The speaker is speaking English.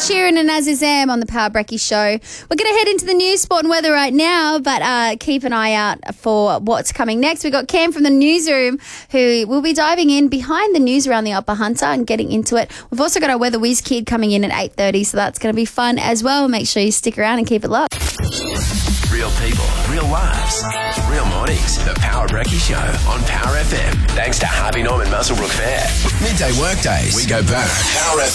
Sheeran and Azizam on the Power Brecky Show. We're going to head into the news, sport and weather right now, but keep an eye out for what's coming next. We've got Cam from the newsroom who will be diving in behind the news around the Upper Hunter and getting into it. We've also got our Weather Whiz Kid coming in at 8:30, so that's going to be fun as well. Make sure you stick around and keep it locked. Real people, real lives, real mornings. The Power Brecky Show on Power FM. Thanks to Harvey Norman Muswellbrook Fair. Midday workdays. We go back. Power FM.